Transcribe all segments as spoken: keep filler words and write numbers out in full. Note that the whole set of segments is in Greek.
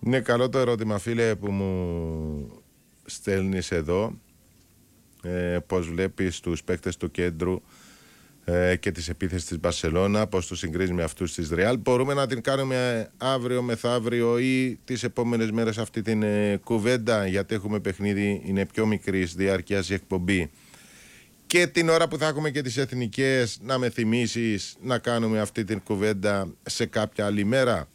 Είναι καλό το ερώτημα, φίλε, που μου στέλνεις εδώ. Ε, πώς βλέπεις τους παίκτες του κέντρου ε, και τις επίθεσεις της Μπαρσελόνα, πώς τους συγκρίνεις με αυτούς της Ρεάλ. Μπορούμε να την κάνουμε αύριο, μεθαύριο ή τις επόμενες μέρες αυτή την ε, κουβέντα, γιατί έχουμε παιχνίδι, είναι πιο μικρής διάρκειας η εκπομπή. Και την ώρα που θα έχουμε και τις εθνικές, να με θυμίσεις να κάνουμε αυτή την κουβέντα σε κάποια άλλη μέρα.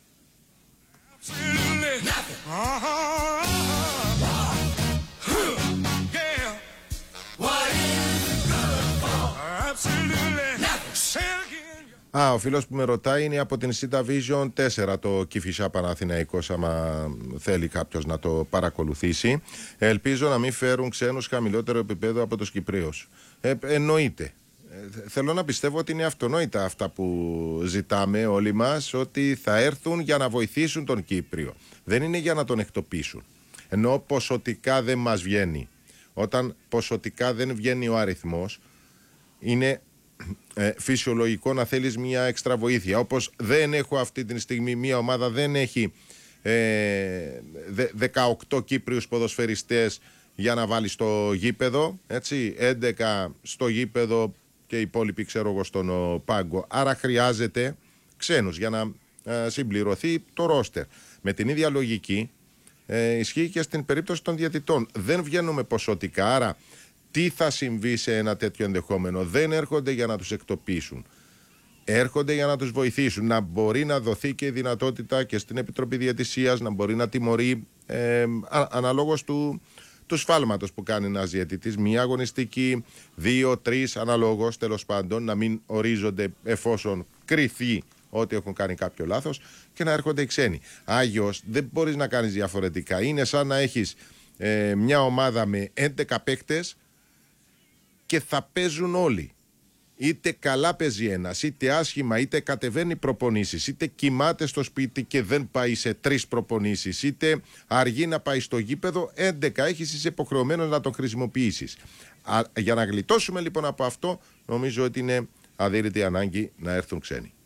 Α, ο φίλος που με ρωτάει είναι από την Sita Vision τέσσερα, το Κηφισιά Παναθηναϊκός, άμα θέλει κάποιος να το παρακολουθήσει. Ελπίζω να μην φέρουν ξένους χαμηλότερο επίπεδο από τους Κυπρίους. Ε, εννοείται. Ε, θέλω να πιστεύω ότι είναι αυτονόητα αυτά που ζητάμε όλοι μας, ότι θα έρθουν για να βοηθήσουν τον Κύπριο. Δεν είναι για να τον εκτοπίσουν. Ενώ ποσοτικά δεν μας βγαίνει. Όταν ποσοτικά δεν βγαίνει ο αριθμός, είναι ε, φυσιολογικό να θέλεις μια έξτρα βοήθεια. Όπως δεν έχω αυτή τη στιγμή, μια ομάδα δεν έχει ε, δεκαοκτώ Κύπριους ποδοσφαιριστές για να βάλει στο γήπεδο, έτσι, έντεκα στο γήπεδο και οι υπόλοιποι ξέρω εγώ στον ο, πάγκο. Άρα χρειάζεται ξένους για να ε, συμπληρωθεί το ρόστερ. Με την ίδια λογική ε, ισχύει και στην περίπτωση των διαιτητών. Δεν βγαίνουμε ποσοτικά, άρα τι θα συμβεί σε ένα τέτοιο ενδεχόμενο? Δεν έρχονται για να τους εκτοπίσουν. Έρχονται για να τους βοηθήσουν. Να μπορεί να δοθεί και η δυνατότητα και στην Επιτροπή Διαιτησίας να μπορεί να τιμωρεί ε, α, αναλόγως του, του σφάλματος που κάνει ένας διαιτητής. Μία αγωνιστική, δύο, τρεις αναλόγως, τέλος πάντων, να μην ορίζονται εφόσον κριθεί ότι έχουν κάνει κάποιο λάθος και να έρχονται οι ξένοι. Άγιος, δεν μπορείς να κάνεις διαφορετικά. Είναι σαν να έχεις ε, μια ομάδα με έντεκα παίκτες και θα παίζουν όλοι. Είτε καλά παίζει ένας, είτε άσχημα, είτε κατεβαίνει προπονήσεις, είτε κοιμάται στο σπίτι και δεν πάει σε τρεις προπονήσεις, είτε αργεί να πάει στο γήπεδο, έντεκα έχεις, είσαι υποχρεωμένος να τον χρησιμοποιήσεις. Α, για να γλιτώσουμε λοιπόν από αυτό, νομίζω ότι είναι αδύρυτη ανάγκη να έρθουν ξένοι.